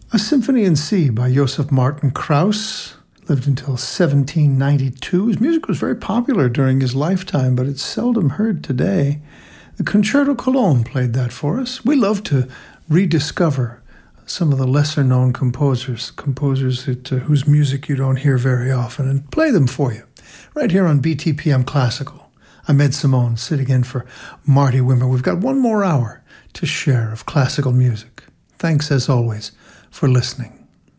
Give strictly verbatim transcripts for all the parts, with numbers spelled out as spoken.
A Symphony in C by Joseph Martin Krauss. Lived until seventeen ninety-two. His music was very popular during his lifetime, but it's seldom heard today. The Concerto Cologne played that for us. We love to rediscover some of the lesser-known composers, composers that, uh, whose music you don't hear very often, and play them for you, right here on B T P M Classical. I'm Ed Simone, sitting in for Marty Wimmer. We've got one more hour to share of classical music. Thanks, as always, for listening.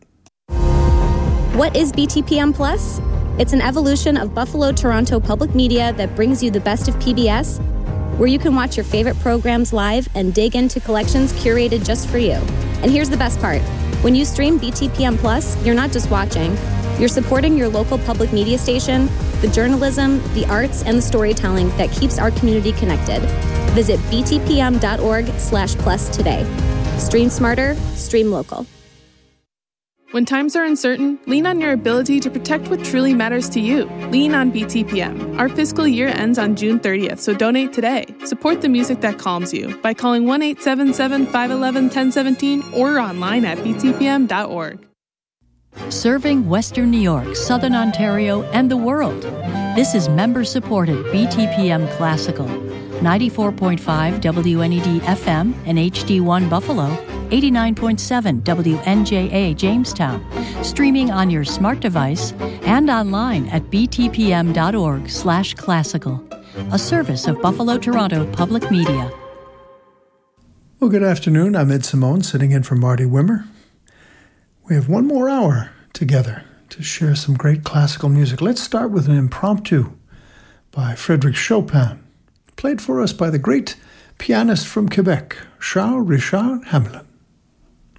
What is B T P M Plus? It's an evolution of Buffalo Toronto Public Media that brings you the best of P B S, where you can watch your favorite programs live and dig into collections curated just for you. And here's the best part. When you stream B T P M Plus, you're not just watching. You're supporting your local public media station, the journalism, the arts, and the storytelling that keeps our community connected. Visit btpm.org slash plus today. Stream smarter, stream local. When times are uncertain, lean on your ability to protect what truly matters to you. Lean on B T P M. Our fiscal year ends on June thirtieth, so donate today. Support the music that calms you by calling one eight seven seven, five one one, one zero one seven or online at b t p m dot org. Serving Western New York, Southern Ontario, and the world. This is member-supported B T P M Classical. ninety-four point five W N E D F M and H D one Buffalo, eighty-nine point seven W N J A Jamestown, streaming on your smart device and online at btpm.org slash classical, a service of Buffalo Toronto Public Media. Well, good afternoon. I'm Ed Simone, sitting in for Marty Wimmer. We have one more hour together to share some great classical music. Let's start with an impromptu by Frédéric Chopin, played for us by the great pianist from Quebec, Charles Richard Hamelin.